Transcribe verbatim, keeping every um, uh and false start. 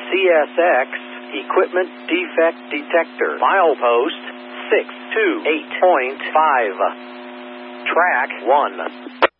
C S X Equipment Defect Detector. Milepost six two eight point five. Track one.